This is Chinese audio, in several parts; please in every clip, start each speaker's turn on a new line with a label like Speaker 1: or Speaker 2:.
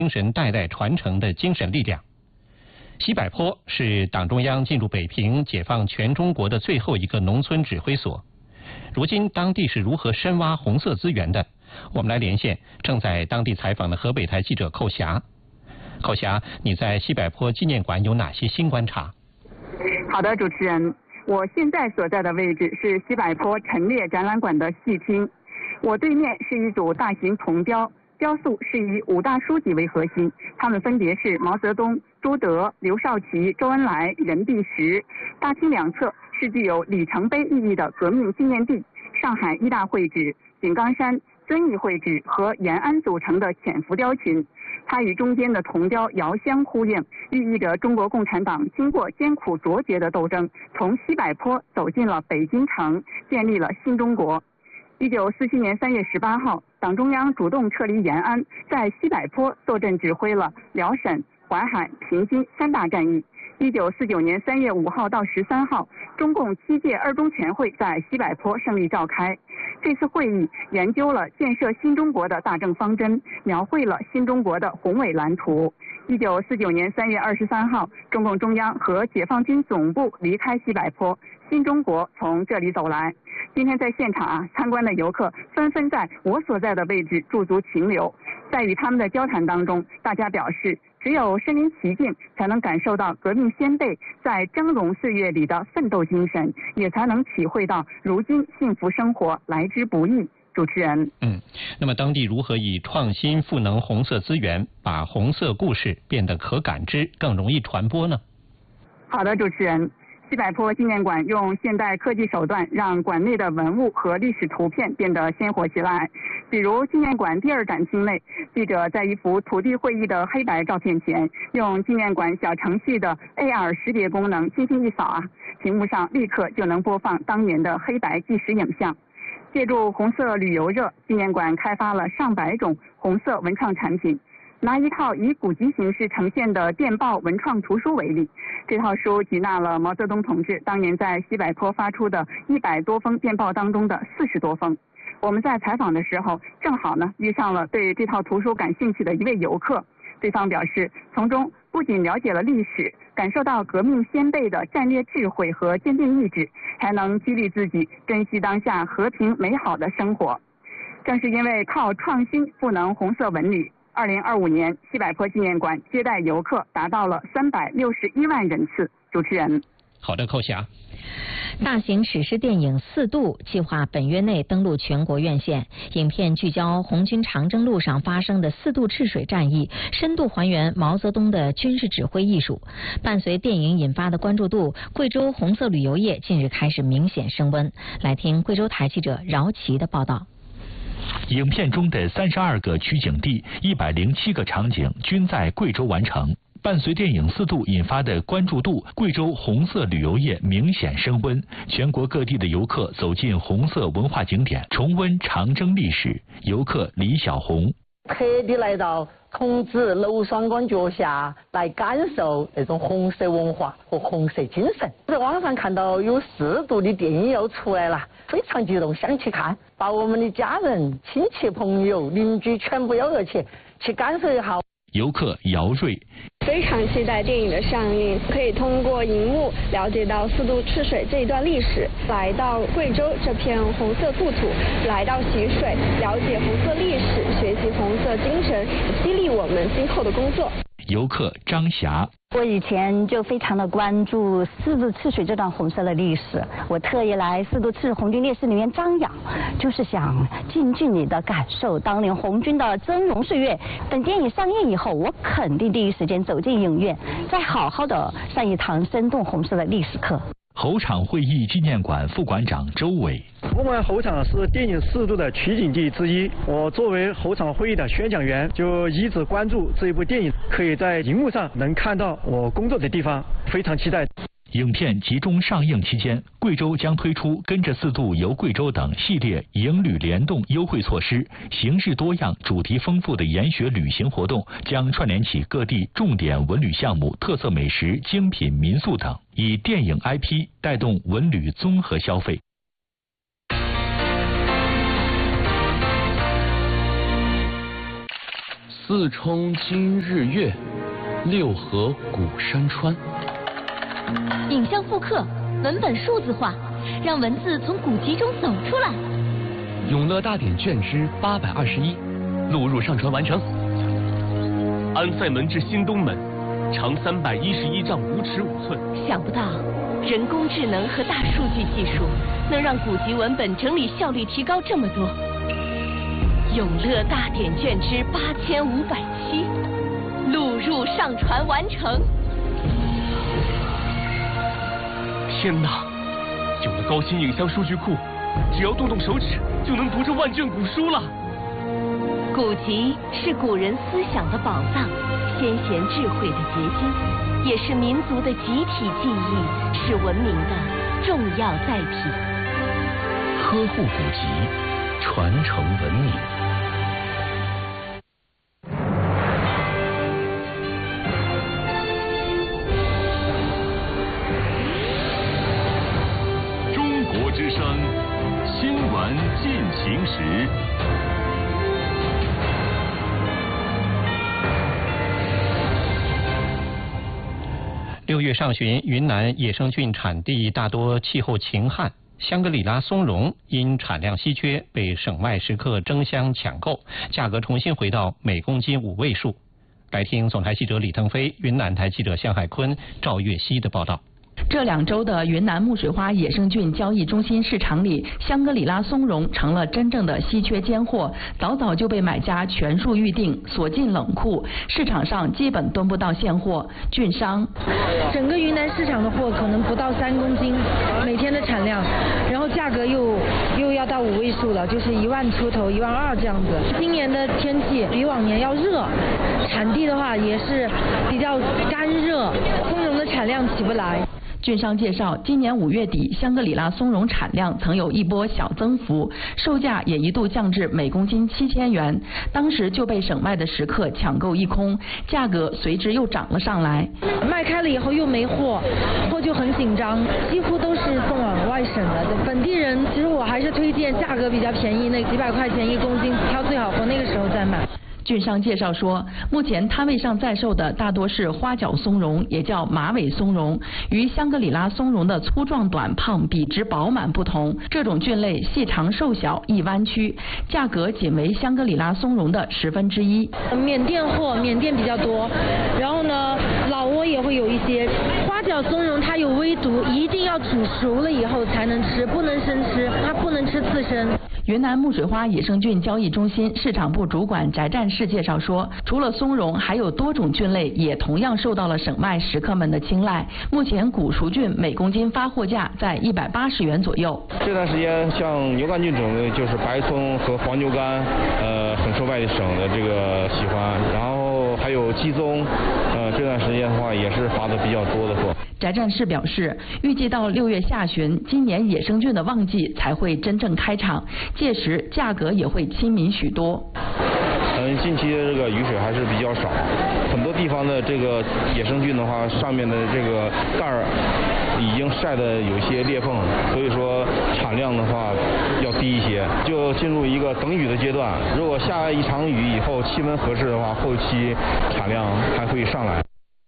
Speaker 1: 精神代代传承的精神力量。西柏坡是党中央进入北平解放全中国的最后一个农村指挥所。如今当地是如何深挖红色资源的？我们来连线正在当地采访的河北台记者寇霞。寇霞，你在西柏坡纪念馆有哪些新观察？
Speaker 2: 好的，主持人，我现在所在的位置是西柏坡陈列展览馆的戏厅，我对面是一组大型铜雕，雕塑是以5大书记为核心，他们分别是毛泽东、朱德、刘少奇、周恩来、任弼时。大厅两侧是具有里程碑意义的革命纪念地，上海一大会址、井冈山、遵义会址和延安组成的浅浮雕群。它与中间的铜雕遥相呼应，寓意着中国共产党经过艰苦卓绝的斗争，从西柏坡走进了北京城，建立了新中国。1947年3月18号，党中央主动撤离延安，在西柏坡坐镇指挥了辽沈、淮海、平津3大战役。1949年3月5号到13号，中共7届二中全会在西柏坡胜利召开。这次会议研究了建设新中国的大政方针，描绘了新中国的宏伟蓝图。1949年3月23号，中共中央和解放军总部离开西柏坡，新中国从这里走来。今天在现场参观的游客纷纷在我所在的位置驻足停留，在与他们的交谈当中，大家表示，只有身临其境，才能感受到革命先辈在峥嵘岁月里的奋斗精神，也才能体会到如今幸福生活来之不易。主持人，
Speaker 1: 那么当地如何以创新赋能红色资源，把红色故事变得可感知、更容易传播呢？
Speaker 2: 好的，主持人。西柏坡纪念馆用现代科技手段，让馆内的文物和历史图片变得鲜活起来。比如纪念馆第2展厅内，记者在一幅土地会议的黑白照片前，用纪念馆小程序的 AR 识别功能轻轻一扫屏幕上立刻就能播放当年的黑白纪实影像。借助红色旅游热，纪念馆开发了上百种红色文创产品。拿一套以古籍形式呈现的电报文创图书为例，这套书集纳了毛泽东同志当年在西柏坡发出的100多封电报当中的40多封。我们在采访的时候，正好遇上了对这套图书感兴趣的一位游客，对方表示，从中不仅了解了历史，感受到革命先辈的战略智慧和坚定意志，还能激励自己珍惜当下和平美好的生活。正是因为靠创新赋能红色文旅，2025年西柏坡纪念馆接待游客达到了361万人次。主持人，
Speaker 1: 好的，寇霞。
Speaker 3: 大型史诗电影《4渡》计划本月内登陆全国院线。影片聚焦红军长征路上发生的4渡赤水战役，深度还原毛泽东的军事指挥艺术。伴随电影引发的关注度，贵州红色旅游业近日开始明显升温。来听贵州台记者饶琦的报道。
Speaker 4: 影片中的32个取景地、107个场景均在贵州完成。伴随电影《4渡》引发的关注度，贵州红色旅游业明显升温。全国各地的游客走进红色文化景点，重温长征历史。游客李小红
Speaker 5: 特地来到同志娄双光脚下来感受那种红色文化和红色精神。在网上看到有4渡的电影要出来了，非常激动，想去看，把我们的家人、亲戚、朋友、邻居全部邀了去感受一下。
Speaker 4: 游客姚瑞
Speaker 6: 非常期待电影的上映，可以通过荧幕了解到4渡赤水这一段历史，来到贵州这片红色故土，来到习水，了解红色历史，学习红色精神，激励我们今后的工作。
Speaker 4: 游客张霞，
Speaker 7: 我以前就非常的关注4渡赤水这段红色的历史，我特意来4渡赤水红军烈士里面瞻仰，就是想近距离的感受当年红军的峥嵘岁月。等电影上映以后，我肯定第一时间走进影院，再好好的上一堂生动红色的历史课。
Speaker 4: 候场会议纪念馆副馆长周伟，
Speaker 8: 我们候场是电影4渡的取景地之一，我作为候场会议的宣讲员，就一直关注这一部电影，可以在荧幕上能看到我工作的地方，非常期待。
Speaker 4: 影片集中上映期间，贵州将推出跟着4渡游贵州等系列营旅联动优惠措施，形式多样、主题丰富的研学旅行活动将串联起各地重点文旅项目、特色美食、精品民宿等，以电影 IP 带动文旅综合消费。
Speaker 9: 四冲今日月，六合古山川。
Speaker 10: 影像复刻，文本数字化，让文字从古籍中走出来。
Speaker 9: 永乐大典卷之821，录入上传完成。安塞门至新东门，长311丈5尺5寸。
Speaker 10: 想不到，人工智能和大数据技术能让古籍文本整理效率提高这么多。永乐大典卷之8507，录入上传完成。
Speaker 9: 天哪！有了高新影像数据库，只要动动手指就能读这万卷古书了。
Speaker 10: 古籍是古人思想的宝藏，先贤智慧的结晶，也是民族的集体记忆，是文明的重要载体。
Speaker 9: 呵护古籍，传承文明。
Speaker 4: 中国之声，新闻进行时。
Speaker 1: 6月上旬，云南野生菌产地大多气候晴旱，香格里拉松茸因产量稀缺，被省外食客争相抢购，价格重新回到每公斤5位数。来听总台记者李腾飞、云南台记者向海坤、赵月熙的报道。
Speaker 11: 这2周的云南木水花野生菌交易中心市场里，香格里拉松茸成了真正的稀缺尖货，早早就被买家全数预定，锁进冷库，市场上基本蹲不到现货。菌商，
Speaker 12: 整个云南市场的货可能不到3公斤每天的产量，然后价格又要到5位数了，就是1万出头、1万2这样子。今年的天气比往年要热，产地的话也是比较干热，松茸的产量起不来。
Speaker 11: 菌商介绍，今年5月底，香格里拉松茸产量曾有一波小增幅，售价也一度降至每公斤7000元，当时就被省外的食客抢购一空，价格随之又涨了上来。
Speaker 12: 卖开了以后又没货，货就很紧张，几乎都是送往外省的。本地人其实我还是推荐价格比较便宜，那几百块钱1公斤挑最好货，那个时候再买。
Speaker 11: 菌商介绍说，目前摊位上在售的大多是花角松茸，也叫马尾松茸，与香格里拉松茸的粗壮短胖、笔直饱满不同，这种菌类细长瘦小、易弯曲，价格仅为香格里拉松茸的1/10。
Speaker 12: 缅甸货，缅甸比较多，然后呢，老挝也会有一些。花角松茸它有微毒，一定要煮熟了以后才能吃，不能生吃，它不能吃刺身。
Speaker 11: 云南木水花野生菌交易中心市场部主管翟战士介绍说，除了松茸，还有多种菌类也同样受到了省外食客们的青睐。目前古熟菌每公斤发货价在180元左右。
Speaker 13: 这段时间，像牛肝菌种类，就是白松和黄牛肝，很受外省的这个喜欢。然后还有鸡枞，这段时间的话也是发的比较多的货。
Speaker 11: 翟战士表示，预计到6月下旬，今年野生菌的旺季才会真正开场，届时价格也会亲民许多。
Speaker 13: 近期的这个雨水还是比较少，很多地方的这个野生菌的话，上面的这个盖儿已经晒得有些裂缝，所以说产量的话要低一些，就进入一个等雨的阶段。如果下一场雨以后气温合适的话，后期产量还会上来。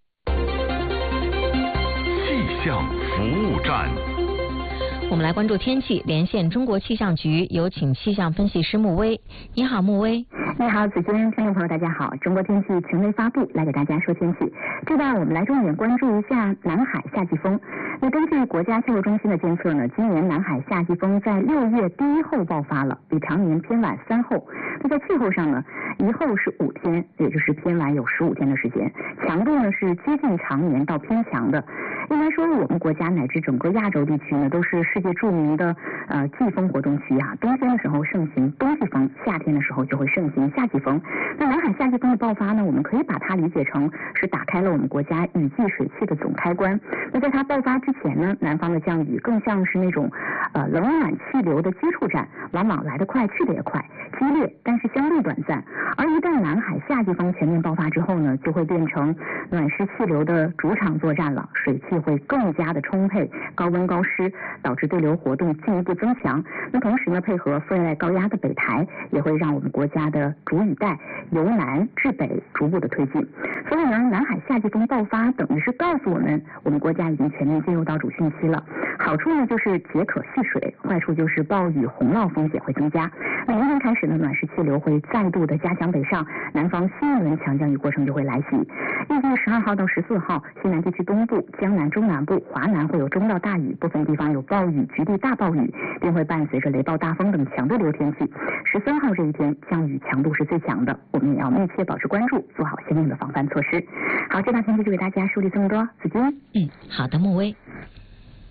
Speaker 4: 气象服务站。
Speaker 3: 我们来关注天气，连线中国气象局，有请气象分析师穆威。你好，穆威。
Speaker 14: 你好，子君，听众朋友大家好。中国天气权威发布，来给大家说天气。这段我们来重点关注一下南海夏季风。那根据国家气候中心的监测呢，今年南海夏季风在6月第1后爆发了，比常年偏晚3后。那在气候上呢，1后是5天，也就是偏晚有15天的时间，强度呢是接近常年到偏强的。应该说，我们国家乃至整个亚洲地区呢，都是世界著名的季风活动区啊。冬天的时候盛行冬季风，夏天的时候就会盛行夏季风。那南海夏季风的爆发呢，我们可以把它理解成是打开了我们国家雨季水汽的总开关。那在它爆发之前呢，南方的降雨更像是那种冷暖气流的接触站，往往来得快去得也快，激烈但是相对短暂。而一旦南海夏季风全面爆发之后呢，就会变成暖湿气流的主场作战了，水汽会更加的充沛，高温高湿，导致致对流活动进一步增强。那同时呢，配合副热带高压的北抬，也会让我们国家的主雨带由南至北逐步的推进。所以呢，南海夏季风爆发等于是告诉我们国家已经全面进入到主汛期了。好处呢就是解渴蓄水，坏处就是暴雨洪涝风险会增加。那明天开始呢，暖湿气流会再度的加强北上，南方新一轮强降雨过程就会来袭。预计12号到14号，西南地区东部、江南、中南部、华南会有中到大雨，部分地方有暴雨、局地大暴雨，并会伴随着雷暴、大风等强对流天气。13号这一天降雨强度是最强的，我们也要密切保持关注，做好相应的防范措施。好，这道天气就给大家梳理这么多，子君。
Speaker 3: 好的，穆薇。